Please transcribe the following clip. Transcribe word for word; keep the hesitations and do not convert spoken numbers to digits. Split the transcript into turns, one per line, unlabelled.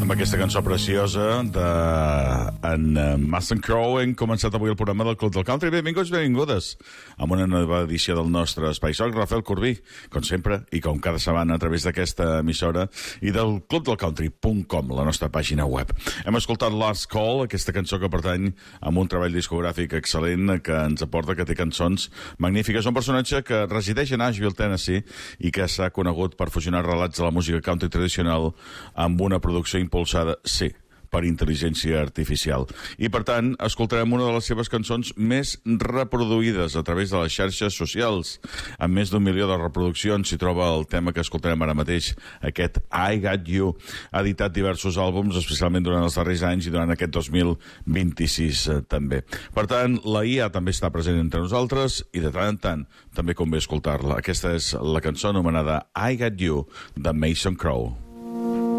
Amb aquesta cançó preciosa de en Mason Crow hem començat avui el programa del Club del Country. Benvinguts, benvingudes amb una nova edició del nostre Espai Soc. Rafael Corbí, com sempre, i com cada setmana a través d'aquesta emissora i del club del country punt com, la nostra pàgina web. Hem escoltat Last Call, aquesta cançó que pertany a un treball discogràfic excel·lent que ens aporta, que té cançons magnífiques. Un personatge que resideix a Nashville, Tennessee, i que s'ha conegut per fusionar relats de la música country tradicional amb una producció impulsada, sí, per intel·ligència artificial. I, per tant, escoltarem una de les seves cançons més reproduïdes a través de les xarxes socials. Amb més d'un milió de reproduccions s'hi troba el tema que escoltarem ara mateix, aquest I Got You. Ha editat diversos àlbums, especialment durant els darrers anys i durant aquest dos mil vint-i-sis eh, també. Per tant, la I A també està present entre nosaltres i de tant en tant també convé escoltar-la. Aquesta és la cançó anomenada I Got You, de Mason Crow.